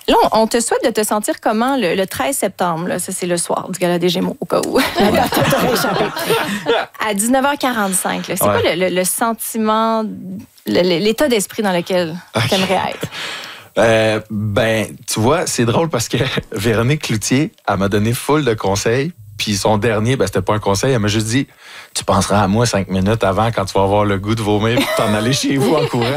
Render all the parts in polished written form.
Là, on te souhaite de te sentir comment le 13 septembre? Là, ça, c'est le soir du Gala des Gémeaux, au cas où. À 19h45, là, c'est quoi le sentiment, l'état d'esprit dans lequel tu aimerais être? Tu vois, c'est drôle parce que Véronique Cloutier, elle m'a donné full de conseils. Puis son dernier, c'était pas un conseil, elle m'a juste dit « Tu penseras à moi 5 minutes avant quand tu vas avoir le goût de vomir puis t'en aller chez vous en courant. »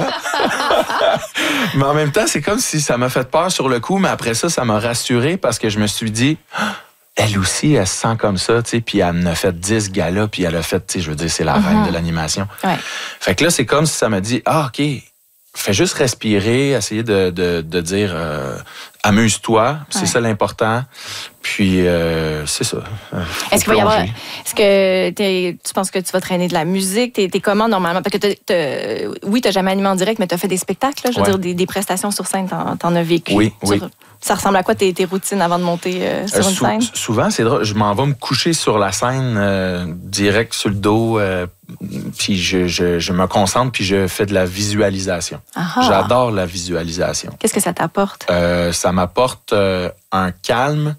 Mais en même temps, c'est comme si ça m'a fait peur sur le coup, mais après ça m'a rassuré parce que je me suis dit « Elle aussi, elle se sent comme ça, tu sais, puis elle en a fait 10 galas, puis elle a fait, tu sais, je veux dire, c'est la reine de l'animation. Ouais. » Fait que là, c'est comme si ça m'a dit « Ah, OK, fais juste respirer, essayer de dire amuse-toi, c'est ça l'important. » Puis, c'est ça. Est-ce qu'il va y avoir... Est-ce que tu penses que tu vas traîner de la musique? T'es comment normalement? Parce que oui, t'as jamais animé en direct, mais t'as fait des spectacles, là, je veux dire, des prestations sur scène, t'en as vécu. Oui. Ça ressemble à quoi tes routines avant de monter sur une scène? Souvent, c'est drôle. Je m'en vais me coucher sur la scène, direct sur le dos, puis je me concentre, puis je fais de la visualisation. Aha. J'adore la visualisation. Qu'est-ce que ça t'apporte? Ça m'apporte un calme.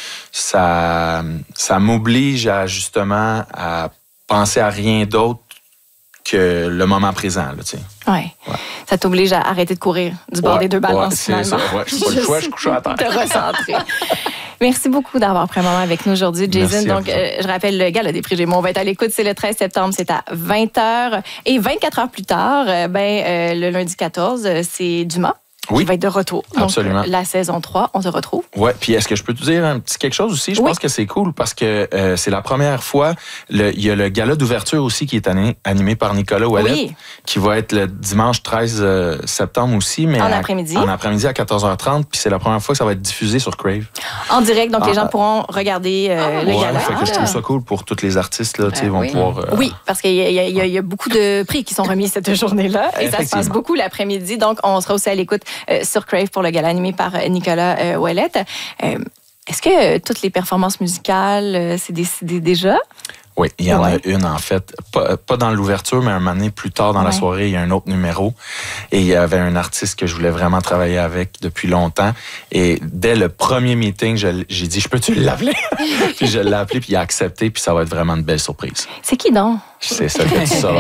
Ça m'oblige justement à penser à rien d'autre que le moment présent. Là, tu sais. Ouais. Ça t'oblige à arrêter de courir du bord des deux balances, finalement. Je n'ai pas le choix, je couche à terre. Te recentrer. Merci beaucoup d'avoir pris un moment avec nous aujourd'hui, Jason. Merci. Donc, je rappelle, le Gala des Prix Gémeaux, on va être à l'écoute, c'est le 13 septembre, c'est à 20h. Et 24 heures plus tard, le lundi 14, c'est Dumas. Oui, qui va être de retour. Donc, absolument. La saison 3, on se retrouve. Oui, puis est-ce que je peux te dire un petit quelque chose aussi? Je pense que c'est cool parce que c'est la première fois. Il y a le gala d'ouverture aussi qui est animé par Nicolas Ouellet, qui va être le dimanche 13 septembre aussi. Mais en après-midi. En après-midi à 14h30. Puis c'est la première fois que ça va être diffusé sur Crave. En direct, donc les gens pourront regarder le gala. Fait que je trouve ça cool pour tous les artistes. Là, vont pouvoir... Oui, parce qu'il y a beaucoup de prix qui sont remis cette journée-là. Et ça se passe beaucoup l'après-midi. Donc, on sera aussi à l'écoute sur Crave pour le gala animé par Nicolas Ouellet. Est-ce que toutes les performances musicales, c'est décidé déjà? Oui, il y en a une, en fait. Pas dans l'ouverture, mais un moment donné, plus tard dans la soirée, il y a un autre numéro. Et il y avait un artiste que je voulais vraiment travailler avec depuis longtemps. Et dès le premier meeting, j'ai dit, je peux-tu l'appeler? Puis je l'ai appelé, puis il a accepté, puis ça va être vraiment une belle surprise. C'est qui donc? C'est ça que tu sauras.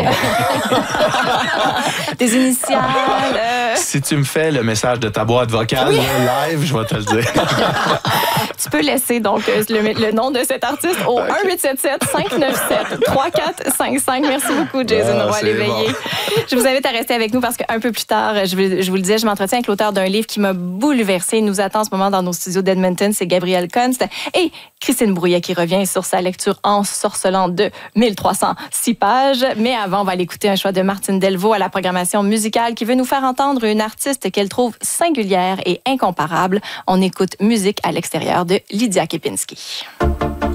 Des initiales. Si tu me fais le message de ta boîte vocale live, je vais te le dire. Tu peux laisser donc le nom de cet artiste au 1-877-597-3455. Merci beaucoup, Jason Roy-Léveillé. Bon. Je vous invite à rester avec nous parce qu'un peu plus tard, je vous le disais, je m'entretiens avec l'auteur d'un livre qui m'a bouleversée. Il nous attend en ce moment dans nos studios d'Edmonton. C'est Gabriel Kunst et Christine Brouillet qui revient sur sa lecture ensorcelante de 1306 pages. Mais avant, on va aller écouter un choix de Martine Delvaux à la programmation musicale qui veut nous faire entendre une artiste qu'elle trouve singulière et incomparable. On écoute Musique à l'extérieur de Lydia Kepinski.